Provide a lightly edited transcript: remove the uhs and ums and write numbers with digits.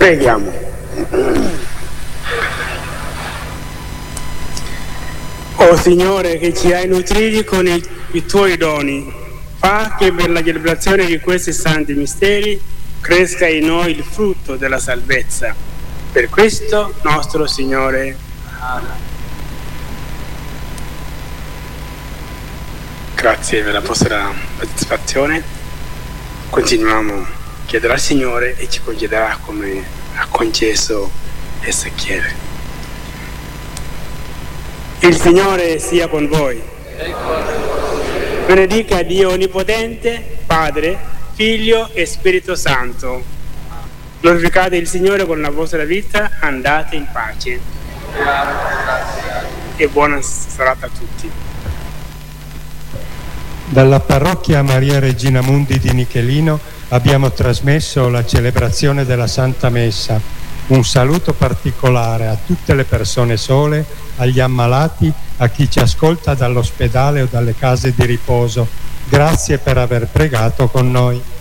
Preghiamo. O Signore, che ci hai nutriti con i tuoi doni, fa che per la celebrazione di questi santi misteri cresca in noi il frutto della salvezza. Per questo nostro Signore. Amen. Grazie per la vostra partecipazione. Continuiamo a chiedere al Signore e ci concederà come ha concesso Ezechiele. Il Signore sia con voi. Benedica Dio Onnipotente, Padre, Figlio e Spirito Santo. Glorificate il Signore con la vostra vita, andate in pace. E buona serata a tutti. Dalla parrocchia Maria Regina Mundi di Nichelino abbiamo trasmesso la celebrazione della Santa Messa. Un saluto particolare a tutte le persone sole, agli ammalati, a chi ci ascolta dall'ospedale o dalle case di riposo. Grazie per aver pregato con noi.